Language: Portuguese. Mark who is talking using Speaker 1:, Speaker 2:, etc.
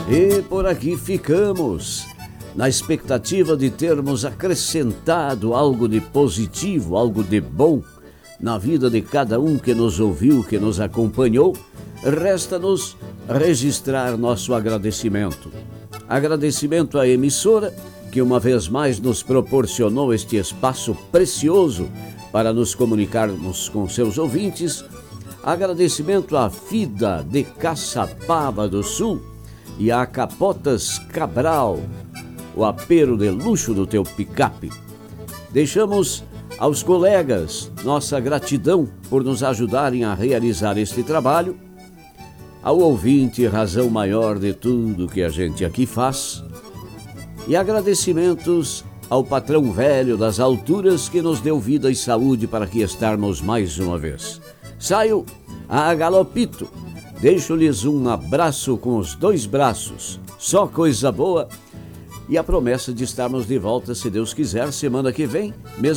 Speaker 1: E por aqui ficamos, na expectativa de termos acrescentado algo de positivo, algo de bom na vida de cada um que nos ouviu, que nos acompanhou. Resta-nos registrar nosso agradecimento. Agradecimento à emissora, que uma vez mais nos proporcionou este espaço precioso para nos comunicarmos com seus ouvintes. Agradecimento à FIDA de Caçapava do Sul e à Capotas Cabral, o apero de luxo do teu picape. Deixamos aos colegas nossa gratidão por nos ajudarem a realizar este trabalho. Ao ouvinte, razão maior de tudo que a gente aqui faz. E agradecimentos ao patrão velho das alturas que nos deu vida e saúde para aqui estarmos mais uma vez. Saio a galopito. Deixo-lhes um abraço com os dois braços. Só coisa boa. E a promessa de estarmos de volta, se Deus quiser, semana que vem, mesmo